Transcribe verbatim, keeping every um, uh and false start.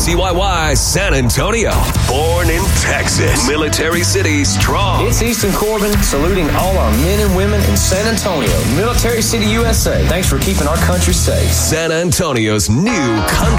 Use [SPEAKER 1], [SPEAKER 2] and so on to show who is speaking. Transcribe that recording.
[SPEAKER 1] C Y Y San Antonio. Born in Texas. Military City strong.
[SPEAKER 2] It's Easton Corbin saluting all our men and women in San Antonio. Military City, U S A. Thanks for keeping our country safe.
[SPEAKER 1] San Antonio's new country.